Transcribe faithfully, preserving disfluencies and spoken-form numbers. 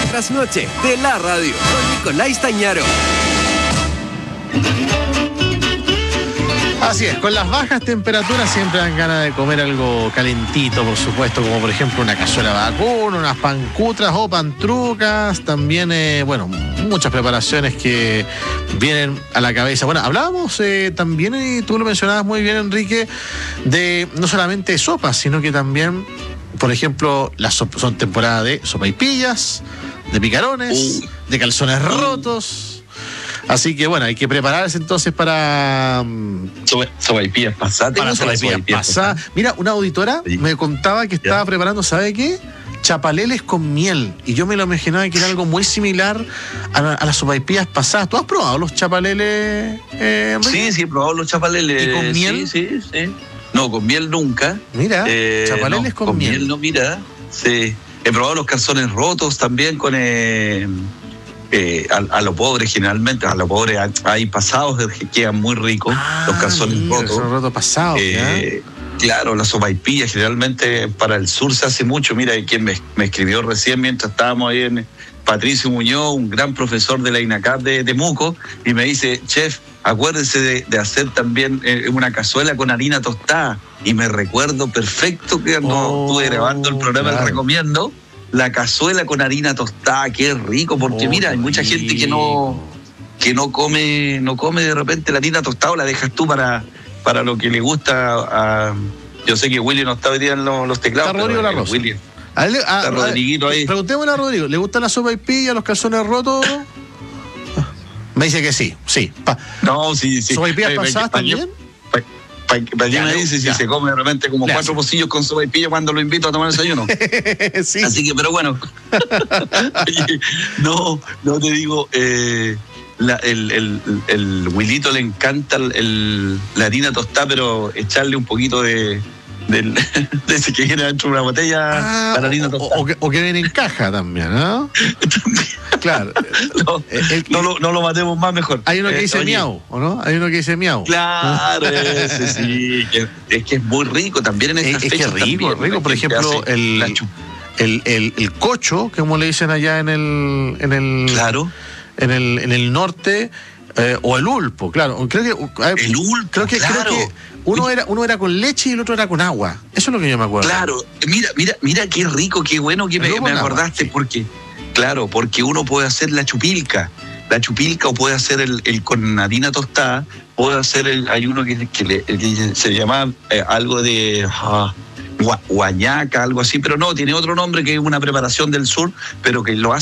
trasnoche de la radio con Nicolás Tañaro. Así es, con las bajas temperaturas siempre dan ganas de comer algo calentito, por supuesto, como por ejemplo una cazuela vacuna, unas pancutras o pantrucas, también, eh, bueno, muchas preparaciones que vienen a la cabeza. Bueno, hablábamos eh, también, y tú lo mencionabas muy bien, Enrique, de no solamente sopas, sino que también, por ejemplo, las sop- son temporada de sopaipillas, de picarones, uh. de calzones rotos. Así que bueno, hay que prepararse entonces para... Sopaipillas pasadas. Para sopaipillas pasadas. Mira, una auditora sí. me contaba que estaba ya. preparando, ¿sabe qué? Chapaleles con miel. Y yo me lo imaginaba que era algo muy similar a, la, a las sopaipillas pasadas. ¿Tú has probado los chapaleles, eh, Sí, sí, he probado los chapaleles. ¿Y con miel? Sí, sí, sí. No, con miel nunca. Mira, eh, chapaleles no, con, con miel. miel. No, mira. Sí. He probado los calzones rotos también con... Eh, Eh, a, a lo pobre generalmente, a lo pobre hay pasados que quedan muy ricos, ah, los calzones mira, rotos. Son rotos pasados, eh, claro, las sopaipillas generalmente para el sur se hace mucho. Mira, quien me, me escribió recién mientras estábamos ahí en Patricio Muñoz, un gran profesor de la INACAP de Temuco, y me dice, chef, acuérdese de, de hacer también eh, una cazuela con harina tostada. Y me recuerdo perfecto que cuando oh, estuve grabando el programa, claro. le recomiendo la cazuela con harina tostada, qué rico, porque oh, mira, hay mucha rico. gente que no que no come no come de repente la harina tostada, o la dejas tú para para lo que le gusta a, yo sé que Willy no está hoy día en los, los teclados. Está Rodrigo La Rosa. Willy, a él, a, está Rodriguito ahí. Preguntémosle a Rodrigo, ¿le gustan las sopaipillas, los calzones rotos? Me dice que sí, sí. Pa. No, sí, sí. ¿Sopaipillas pasadas también? Para qué me dice ya. si se come de repente como le cuatro hace. pocillos con sopaipilla cuando lo invito a tomar desayuno. Sí. Así que, pero bueno. Oye, no, no te digo, eh, la, el, el, el Wilito le encanta el, el, la harina tostada, pero echarle un poquito de, de, de ese que viene dentro de una botella ah, para harina tostada. O, o, que, o que viene en caja también, ¿no? Claro. No, el, no, lo, no lo matemos más, mejor. Hay uno que dice eh, miau, ¿o no? Hay uno que dice miau. Claro, ese sí. Que, es que es muy rico también en estas es, fechas. Es que rico, también, rico. Por ejemplo, el, el, el, el cocho, como le dicen allá en el... En el claro. En el, en el norte... Eh, o el ulpo, claro. Creo que, eh, el ulpo, creo que, claro. creo que uno era, uno era con leche y el otro era con agua. Eso es lo que yo me acuerdo. Claro, mira, mira, mira qué rico, qué bueno que me, me acordaste, agua, sí. porque, claro, porque uno puede hacer la chupilca, la chupilca o puede hacer el, el con harina tostada, puede hacer el, hay uno que, que, le, que se llama eh, algo de uh, guañaca, algo así, pero no, tiene otro nombre que es una preparación del sur, pero que lo hace